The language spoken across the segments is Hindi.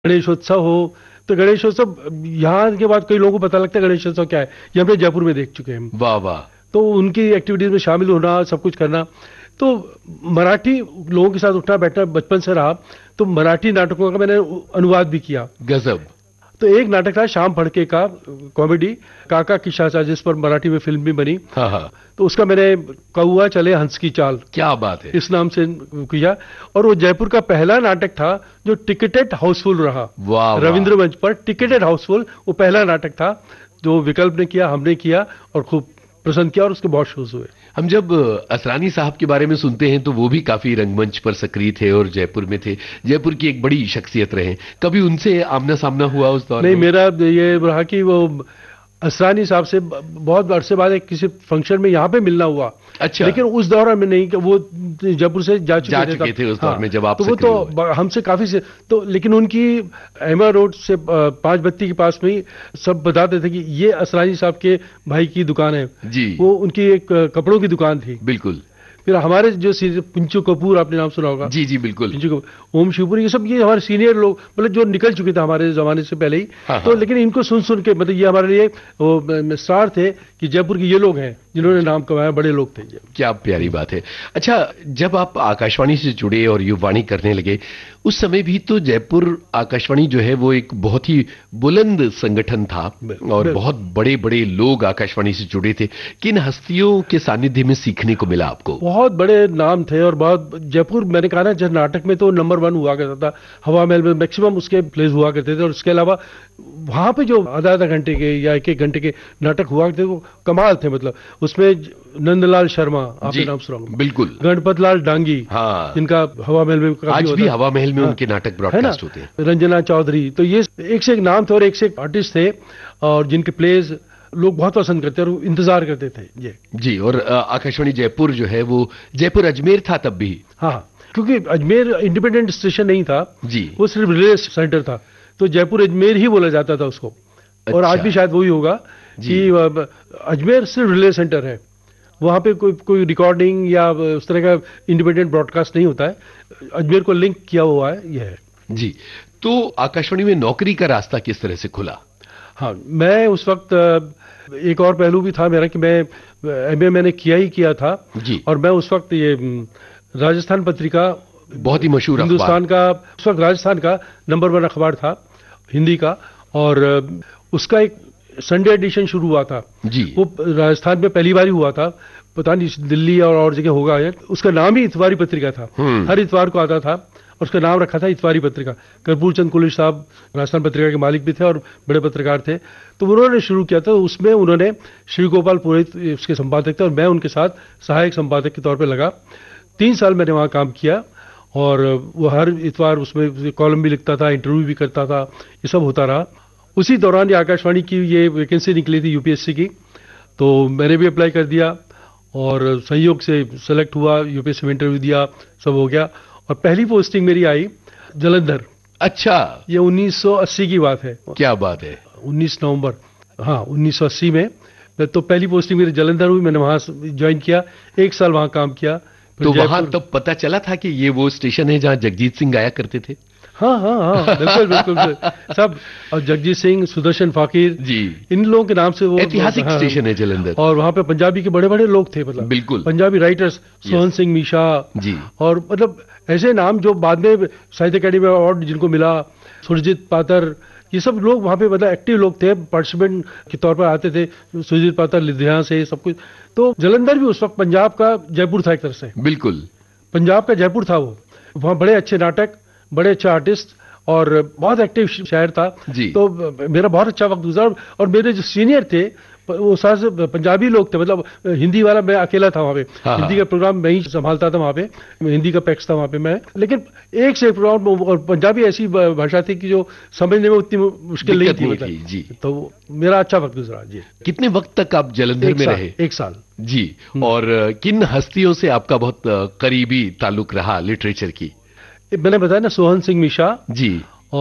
गणेशोत्सव हो, तो गणेशोत्सव यहाँ के बाद कई लोगों को पता लगता है गणेशोत्सव क्या है, ये हमने जयपुर में देख चुके हैं हम। वाह वाह। तो उनकी एक्टिविटीज में शामिल होना, सब कुछ करना, तो मराठी लोगों के साथ उठना बैठना बचपन से रहा। तो मराठी नाटकों का मैंने अनुवाद भी किया। गजब। तो एक नाटक था श्याम फड़के का, कॉमेडी, काका की शाचा, जिस पर मराठी में फिल्म भी बनी। हाँ हाँ। तो उसका मैंने कौआ चले हंस की चाल, क्या बात है। इस नाम से किया। और वो जयपुर का पहला नाटक था जो टिकटेड हाउसफुल रहा। वाह वाह। रविंद्र मंच पर टिकटेड हाउसफुल, वो पहला नाटक था जो विकल्प ने किया, हमने किया और खूब पसंद किया और उसके बहुत शोज हुए। हम जब असरानी साहब के बारे में सुनते हैं तो वो भी काफी रंगमंच पर सक्रिय थे और जयपुर में थे, जयपुर की एक बड़ी शख्सियत रहे। कभी उनसे आमना सामना हुआ उस दौर नहीं, में? मेरा ये रहा कि वो असरानी साहब से बहुत अरसे बाद एक किसी फंक्शन में यहाँ पे मिलना हुआ। अच्छा। लेकिन उस दौरान में नहीं, कि वो जयपुर से जा चुके थे उस दौर में जब आप तो वो तो हमसे काफी से तो, लेकिन उनकी एमा रोड से 5 बत्ती के पास में ही सब बताते थे कि ये असरानी साहब के भाई की दुकान है जी। वो उनकी एक कपड़ों की दुकान थी। बिल्कुल। फिर हमारे जो पिंचू कपूर, आपने नाम सुना होगा। जी जी बिल्कुल। पिंचू कपूर, ओम शिवपुरी, ये सब ये हमारे सीनियर लोग, मतलब जो निकल चुके थे हमारे जमाने से पहले ही। हाँ, तो हाँ। लेकिन इनको सुन सुन के, मतलब ये हमारे लिए वो स्टार थे कि जयपुर के ये लोग हैं जिन्होंने नाम कमाया, बड़े लोग थे ये। क्या प्यारी बात है। अच्छा, जब आप आकाशवाणी से जुड़े और युवाणी करने लगे, उस समय भी तो जयपुर आकाशवाणी जो है वो एक बहुत ही बुलंद संगठन था और बहुत बड़े बड़े लोग आकाशवाणी से जुड़े थे। किन हस्तियों के सानिध्य में सीखने को मिला आपको? बहुत बड़े नाम थे और बहुत, जयपुर मैंने कहा ना, जब नाटक में तो नंबर 1 हुआ करता था, हवा महल में मैक्सिमम उसके प्लेस हुआ करते थे। और इसके अलावा वहां पे जो आधा घंटे के या 1 घंटे के नाटक हुआ करते थे वो कमाल थे। मतलब उसमें नंदलाल शर्मा, आपने नाम सुना होगा। बिल्कुल। गणपत लाल डांगी, हाँ। जिनका हवा महल में आज भी हवा महल में उनके नाटक ब्रॉडकास्ट होते हैं। रंजना चौधरी, तो ये एक से एक नाम थे और एक से एक आर्टिस्ट थे और जिनके प्लेज लोग बहुत पसंद करते और इंतजार करते थे ये। जी। और आकाशवाणी जयपुर जो है वो जयपुर अजमेर था तब भी। हाँ, क्योंकि अजमेर इंडिपेंडेंट स्टेशन नहीं था जी। वो सिर्फ रिले सेंटर था, तो जयपुर अजमेर ही बोला जाता था उसको। अच्छा। और आज भी शायद वही होगा कि अजमेर सिर्फ रिले सेंटर है, वहां पे कोई रिकॉर्डिंग या उस तरह का इंडिपेंडेंट ब्रॉडकास्ट नहीं होता है। अजमेर को लिंक किया हुआ है यह है। जी। तो आकाशवाणी में नौकरी का रास्ता किस तरह से खुला? हाँ, मैं उस वक्त एक और पहलू भी था मेरा कि मैं एमए मैंने किया था जी। और मैं उस वक्त ये राजस्थान पत्रिका, बहुत ही मशहूर हिंदुस्तान का, उस वक्त राजस्थान का नंबर 1 अखबार था हिंदी का, और उसका एक संडे एडिशन शुरू हुआ था जी। वो राजस्थान में पहली बार ही हुआ था, पता नहीं दिल्ली और जगह होगा। उसका नाम ही इतवारी पत्रिका था, हर इतवार को आता था और उसका नाम रखा था इतवारी पत्रिका। कर्पूर चंद कुलिश साहब राजस्थान पत्रिका के मालिक भी थे और बड़े पत्रकार थे, तो उन्होंने शुरू किया था। उसमें उन्होंने श्री गोपाल पुरोहित उसके संपादक थे और मैं उनके साथ सहायक संपादक के तौर पर लगा। 3 साल मैंने वहाँ काम किया और वो हर इतवार उसमें कॉलम भी लिखता था, इंटरव्यू भी करता था, ये सब होता रहा। उसी दौरान ये आकाशवाणी की ये वैकेंसी निकली थी यूपीएससी की, तो मैंने भी अप्लाई कर दिया और संयोग से सेलेक्ट हुआ, यूपीएससी में इंटरव्यू दिया, सब हो गया और पहली पोस्टिंग मेरी आई जलंधर। अच्छा। ये 1980 की बात है। क्या बात है। 19 नवंबर, हाँ 1980 में तो पहली पोस्टिंग मेरी जलंधर हुई। मैंने वहां ज्वाइन किया, 1 साल वहां काम किया। तो वहां तब पता चला था कि ये वो स्टेशन है जहां जगजीत सिंह गाया करते थे? हाँ हाँ हाँ, बिल्कुल बिल्कुल सब। और जगजीत सिंह, सुदर्शन फाकिर जी, इन लोगों के नाम से वो ऐतिहासिक स्टेशन है जलंधर। और वहां पे पंजाबी के बड़े बड़े लोग थे, मतलब बिल्कुल पंजाबी राइटर्स, सोहन सिंह मीशा जी, और मतलब ऐसे नाम जो बाद में साहित्य अकेडमी अवार्ड जिनको मिला, सुरजीत पातर, ये सब लोग वहां पे मतलब एक्टिव लोग थे, पार्टिसिपेंट के तौर पर आते थे। सुरजीत पातर लुधियाना से, सब कुछ। तो जलंधर भी उस वक्त पंजाब का जयपुर था एक तरह से। बिल्कुल पंजाब का जयपुर था वो। वहाँ बड़े अच्छे नाटक, बड़े अच्छे आर्टिस्ट और बहुत एक्टिव शहर था जी। तो मेरा बहुत अच्छा वक्त गुजरा। और मेरे जो सीनियर थे वो सारे पंजाबी लोग थे, मतलब हिंदी वाला मैं अकेला था वहाँ पे। हिंदी का प्रोग्राम मैं ही संभालता था वहाँ पे, हिंदी का पैक्स था वहाँ पे मैं। लेकिन एक से एक प्रोग्राम, और पंजाबी ऐसी भाषा थी कि जो समझने में उतनी मुश्किल नहीं थी, मतलब जी। तो मेरा अच्छा वक्त गुजरा जी। कितने वक्त तक आप जलंधर में रहे? 1 साल जी। और किन हस्तियों से आपका बहुत करीबी ताल्लुक रहा लिटरेचर की? मैंने बताया ना, सोहन सिंह मीशा जी,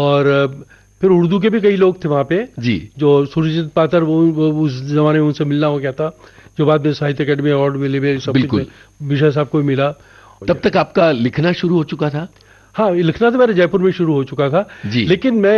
और फिर उर्दू के भी कई लोग थे वहाँ पे जी, जो सुरजीत पातर, वो उस जमाने में उनसे मिलना हो गया था, जो बाद में साहित्य अकेडमी अवार्ड मिले, सब कुछ मीशा साहब को मिला। तब तक आपका लिखना शुरू हो चुका था? हाँ, लिखना तो मेरे जयपुर में शुरू हो चुका था जी। लेकिन मैं